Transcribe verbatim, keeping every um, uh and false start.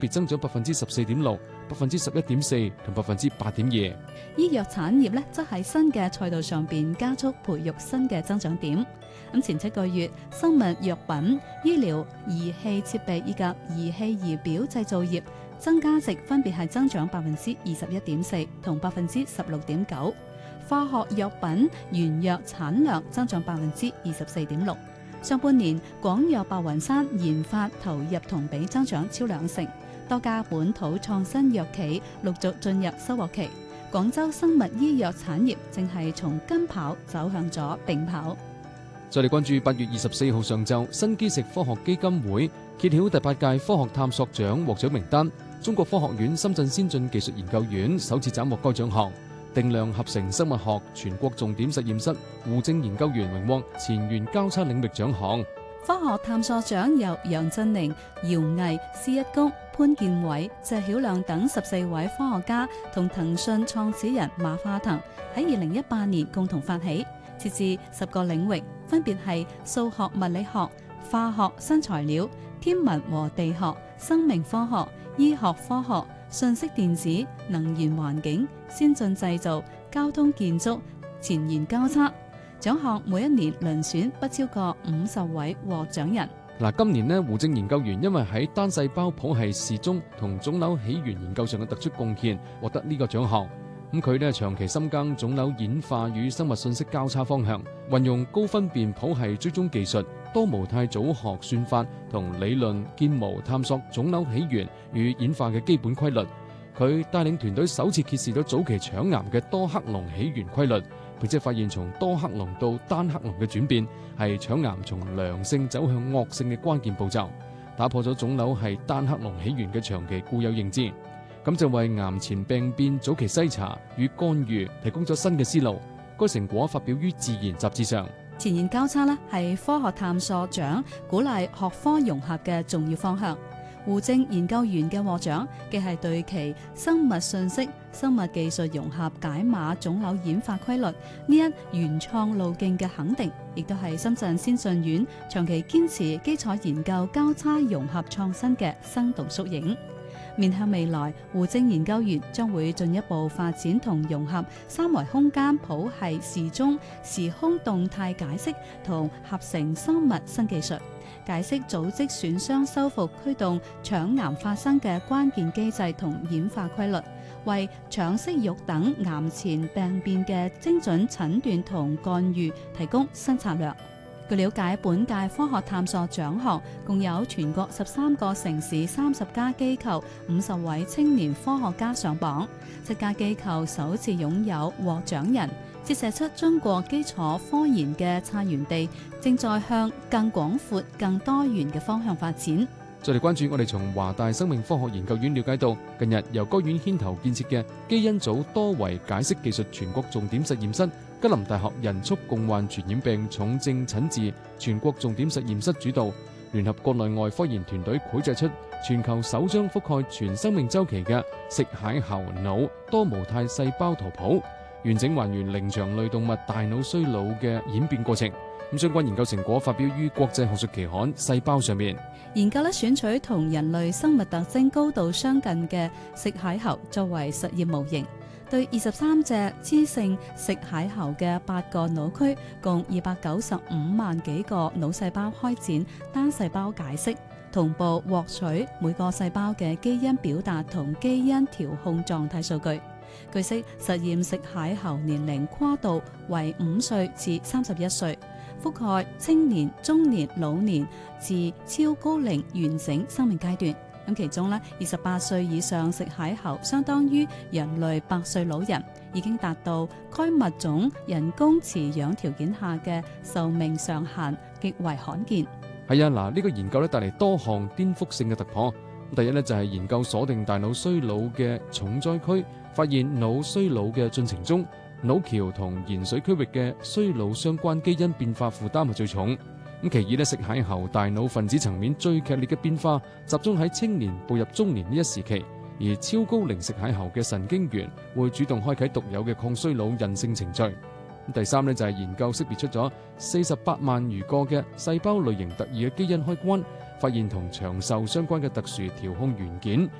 別增長百分之十四點六、百分之十一點四同百分之八點二。 醫藥產業呢，則喺新嘅賽道上邊加速培育新嘅增長點。咁前七個月，生物藥品、醫療儀器設備以及儀器儀表製造業增加值分別係增長百分之二十一點四同百分之十六點九。化學藥品原藥產量增長百分之二十四點六。上半年，廣藥白雲山研發投入同比增長超兩成，多家本土創新藥企陸續進入收穫期。廣州生物醫藥產業正係從跟跑走向咗並跑。 再嚟關注八月二十四號上晝，新基石科學基金會揭曉第八屆科學探索獎獲獎名單，中國科學院深圳先進技術研究院首次斬獲該獎項。定量合成生物學全國重點實驗室胡正研究員榮獲前沿交叉領域獎項。 科學探索獎由楊振寧、姚毅、施一谷、潘建偉、謝曉亮等十四位科學家同騰訊創始人馬化騰喺二零一八年共同發起，設置十個領域，分別係數學物理學、化學新材料、天文和地學、生命科學、醫學科學、信息電子、能源環境、先進製造、交通建築、前沿交叉。獎項每一年遴選不超過五十位獲獎人。 嗱，今年呢，胡正研究員因為喺單細胞譜系時鐘同腫瘤起源研究上嘅突出貢獻，獲得呢個獎項。咁佢呢長期深耕腫瘤演化與生物信息交叉方向，運用高分辨譜系追蹤技術、多模態組學算法同理論建模探索腫瘤起源與演化嘅基本規律。佢帶領團隊首次揭示咗早期腸癌嘅多克隆起源規律，並且發現從多克隆到單克隆嘅轉變係腸癌從良性走向惡性嘅關鍵步驟，打破咗腫瘤係單克隆起源嘅長期固有認知。咁就為癌前病變早期篩查與干預提供咗新嘅思路。該成果發表於《自然》雜誌上。 前沿交叉呢係科學探索獎鼓勵學科融合嘅重要方向。胡正研究員嘅獲獎，既係對其生物信息、生物技術融合解碼腫瘤演化規律呢一原創路徑嘅肯定，亦都係深圳先進院長期堅持基礎研究交叉融合創新嘅生動縮影。面向未來，胡正研究員將會進一步發展同融合三維空間譜系時鐘時空動態解析同合成生物新技術，解釋組織損傷修復驅動腸癌發生嘅關鍵機制同演化規律，為腸息肉等癌前病變嘅精準診斷同干預提供新策略。據了解，本屆科學探索獎項共有全國十三個城市、三十家機構、五十位青年科學家上榜，七家機構首次擁有獲獎人，折射出中國基礎科研嘅策源地正在向更廣闊、更多元嘅方向發展。 再嚟關注我哋從華大生命科學研究院了解到，近日由該院牽頭建設嘅基因組多維解析技術全國重點實驗室，吉林大學人畜共患傳染病重症診治全國重點實驗室主導，聯合國內外科研團隊繪製出全球首張覆蓋全生命週期嘅食蟹猴腦多模態細胞圖譜，完整還原靈長類動物大腦衰老嘅演變過程。咁相關研究成果發表於國際學術期刊《細胞》上面。 研究咧選取同人類生物特徵高度相近嘅食蟹猴作為實驗模型，對二十三隻雌性食蟹猴嘅八個腦區，共二百九十五萬幾個腦細胞開展單細胞解析，同步獲取每個細胞嘅基因表達同基因調控狀態數據。據悉，實驗食蟹猴年齡跨度為五歲至三十一歲。覆蓋青年、中年、老年至超高齡完整生命階段。咁其中咧，二十八歲以上食蟹猴相當於人類百歲老人，已經達到該物種人工飼養條件下嘅壽命上限，極為罕見。 係啊，嗱，呢個研究咧帶嚟多項顛覆性嘅突破。第一咧就係研究鎖定大腦衰老嘅重災區，發現腦衰老嘅進程中，腦橋同延髓區域嘅衰老相關基因變化負擔係最重。咁其二咧，食蟹猴大腦分子層面最劇烈嘅變化集中喺青年步入中年呢一時期，而超高齡食蟹猴嘅神經元會主動開啟獨有嘅抗衰老韌性程序。第三咧就係研究識別出咗四十八萬餘個嘅細胞類型特異嘅基因開關， 發現同長壽相關嘅特殊調控元件。